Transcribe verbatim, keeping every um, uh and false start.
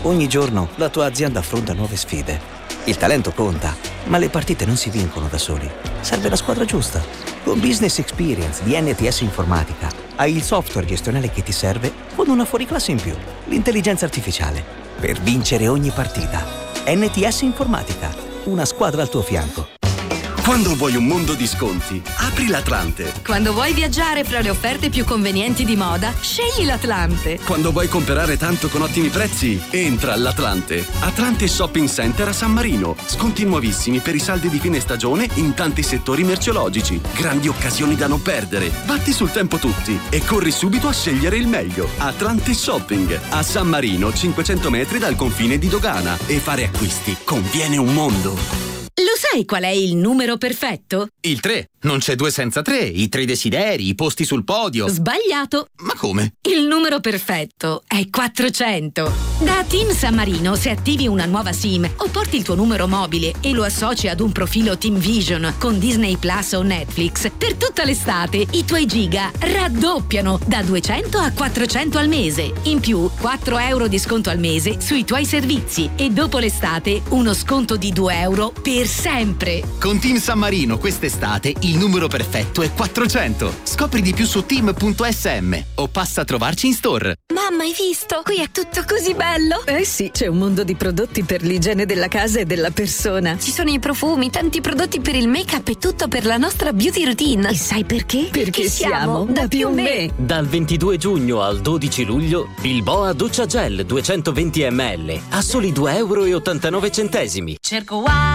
Ogni giorno la tua azienda affronta nuove sfide. Il talento conta, ma le partite non si vincono da soli. Serve la squadra giusta. Con Business Experience di N T S Informatica hai il software gestionale che ti serve con una fuoriclasse in più, l'intelligenza artificiale, per vincere ogni partita. N T S Informatica, una squadra al tuo fianco. Quando vuoi un mondo di sconti, apri l'Atlante. Quando vuoi viaggiare fra le offerte più convenienti di moda, scegli l'Atlante. Quando vuoi comprare tanto con ottimi prezzi, entra all'Atlante. Atlante Shopping Center a San Marino. Sconti nuovissimi per i saldi di fine stagione in tanti settori merceologici. Grandi occasioni da non perdere. Batti sul tempo tutti e corri subito a scegliere il meglio. Atlante Shopping a San Marino, cinquecento metri dal confine di Dogana. E fare acquisti conviene un mondo. Lo sai qual è il numero perfetto? Il tre. Non c'è due senza tre. I tre desideri, i posti sul podio. Sbagliato. Ma come? Il numero perfetto è quattrocento. Da Team San Marino, se attivi una nuova SIM o porti il tuo numero mobile e lo associ ad un profilo Team Vision con Disney Plus o Netflix, per tutta l'estate i tuoi giga raddoppiano da duecento a quattrocento al mese. In più, quattro euro di sconto al mese sui tuoi servizi e dopo l'estate uno sconto di due euro per sempre. Con Team San Marino quest'estate il numero perfetto è quattrocento. Scopri di più su team punto s m o passa a trovarci in store. Mamma, hai visto? Qui è tutto così bello. Eh sì, c'è un mondo di prodotti per l'igiene della casa e della persona. Ci sono i profumi, tanti prodotti per il make-up e tutto per la nostra beauty routine. E sai perché? Perché, Perché siamo da più me. Dal ventidue giugno al dodici luglio, Bilboa Doccia Gel duecentoventi millilitri a soli due euro e ottantanove centesimi. Cerco wow.